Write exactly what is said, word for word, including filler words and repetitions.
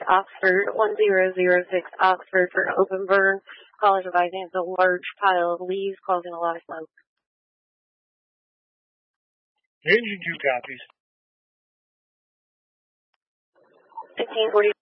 Oxford, one zero zero six Oxford for open burn. Callers advising it's a large pile of leaves causing a lot of smoke. Engine two copies. fifteen forty.